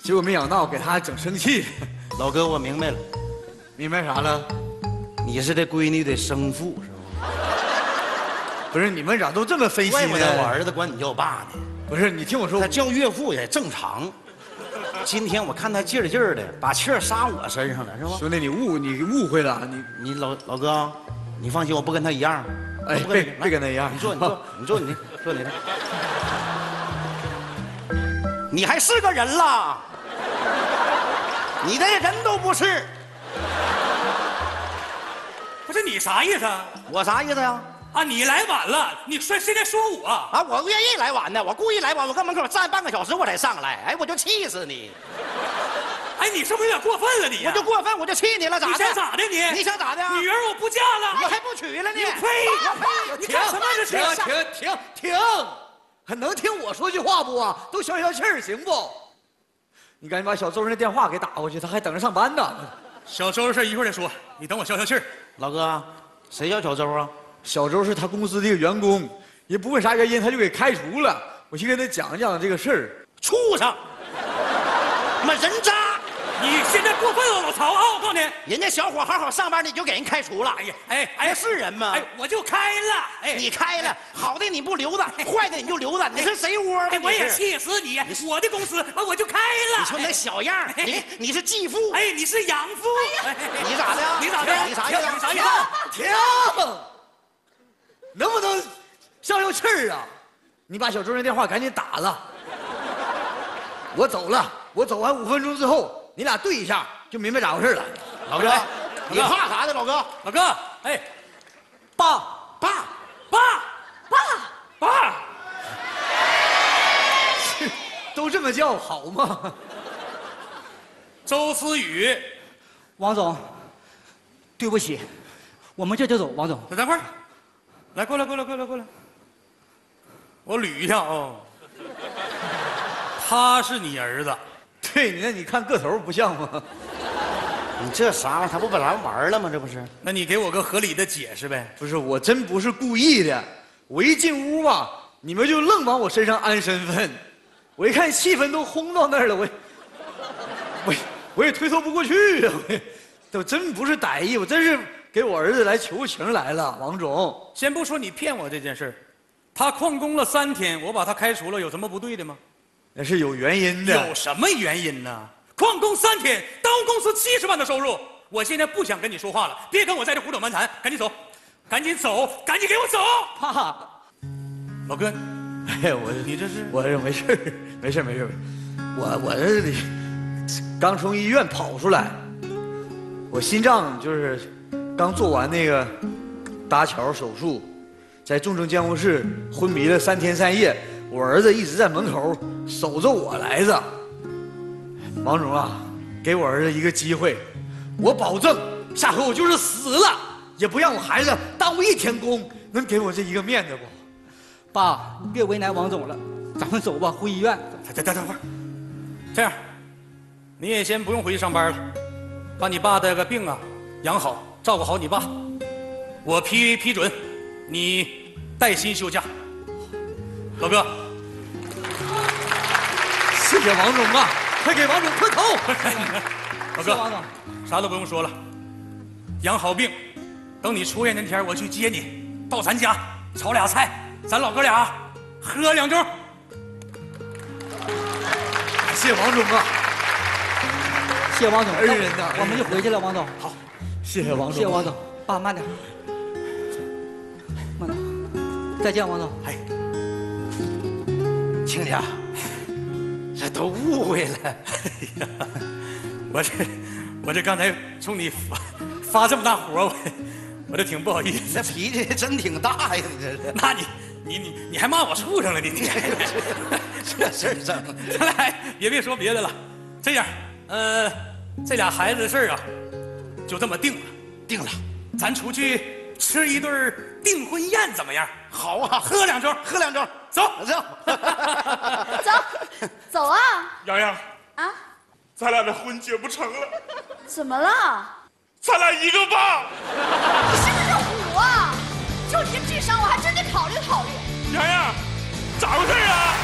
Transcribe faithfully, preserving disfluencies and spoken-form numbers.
结果没想到给他整生气。 老哥，我明白了， 明白啥了？ 你是这闺女的生父是吧？ 不是，你们咋都这么分析怪不得呢？ 我儿子管你叫爸呢。 不是，你听我说， 他叫岳父也正常。今天我看他劲儿劲儿的，把气儿撒我身上了，是吧？ 兄弟，你误你误会了，你你老老哥，你放心，我不跟他一样。 哎，别别跟他一样。 你坐，你坐，你坐你的，坐你的。你还是个人了，你连人都不是。 不是你啥意思啊？ 我啥意思呀？ 啊，你来晚了，你说现在说我啊，我愿意来晚的，我故意来晚，我搁门口站半个小时我才上来，哎，我就气死你！ 哎，你是不是有点过分了你、 啊？我就过分，我就气你了，咋的？ 你想咋的你？ 你想咋的？ 女儿我不嫁了， 我还不娶了呢！ 你呸！你干什么这停停停停！还能听我说句话不啊？都消消气儿行不？你赶紧把小周那电话给打过去，他还等着上班呢。 小周的事一会儿再说，你等我消消气儿。 老哥，谁叫小周啊？ 小周是他公司的一个员工，也不问啥原因，他就给开除了。我去跟他讲讲这个事儿。 畜生！妈人渣！ 你现在过分了，老曹啊！我告诉你， 人家小伙好好上班，你就给人开除了。哎呀， 哎哎， 是人吗？ 哎，我就开了。哎， 你开了，好的你不留着，坏的你就留着。你是谁窝？ 哎，我也气死你！我的公司，我就开了。 你说那小样，你你是继父？ 哎，你是养父。 你咋的？ 你咋的？ 你啥意思？ 你啥意思？ 停！能不能消消气儿啊？你把小周那电话赶紧打了。我走了，我走完五分钟之后，你俩对一下就明白咋回事了。 老哥，你怕啥的？老哥， 老哥，哎，爸爸爸爸爸， 都这么叫好吗？ 周思雨， 王总，对不起，我们这就走，王总。 等会儿，来，过来，过来，过来，过来，我捋一下哦。他是你儿子， 对，那你看个头不像吗？ 你这啥玩意儿？他不把咱玩了吗？这不是？ 那你给我个合理的解释呗。 不是，我真不是故意的。我一进屋吧，你们就愣往我身上安身份。我一看气氛都轰到那儿了，我我我也推脱不过去啊！我都真不是歹意，我真是给我儿子来求情来了。王总， 先不说你骗我这件事儿，他旷工了三天，我把他开除了，有什么不对的吗？ 那是有原因的。 有什么原因呢？旷工三天，耽误公司七十万的收入。我现在不想跟你说话了，别跟我在这胡搅蛮谈，赶紧走，赶紧走，赶紧给我走！ 爸， 老哥， 哎，我你这是我这没事没事没事我我这里刚从医院跑出来，我心脏就是刚做完那个搭桥手术，在重症监护室昏迷了三天三夜。我儿子一直在门口守着我来着。王总啊，给我儿子一个机会，我保证下回我就是死了也不让我孩子耽误一天工，能给我这一个面子不？ 爸，你别为难王总了，咱们走吧，回医院。 等等等会儿，这样，你也先不用回去上班了，把你爸的个病啊养好，照顾好你爸。我批批准，你带薪休假。老哥， 谢谢王总啊，快给王总磕头。 老哥， 王总， 啥都不用说了，养好病，等你出院那天我去接你，到咱家炒俩菜，咱老哥俩喝两盅。 谢谢王总啊， 谢谢王总， 恩人呐， 我们就回去了，王总。 好，谢谢王总， 谢谢王总，爸慢点，慢点，再见，王总。 哎，亲家，这都误会了。哎呀，我这我这刚才冲你发发这么大火，我我这挺不好意思。 这脾气真挺大呀，你这是。 那你你你你还骂我畜生了，你你这事儿整。 咱俩也别说别的了，这样，呃，这俩孩子的事儿啊，就这么定了， 定了， 咱出去吃一顿订婚宴怎么样？ 好啊， 喝两盅， 喝两盅， 走走， 走，走啊！ 洋洋， 啊， 咱俩这婚结不成了， 怎么了？ 咱俩一个爸。 你是不是虎啊？就你这智商，我还真得考虑考虑。 洋洋，咋回事啊？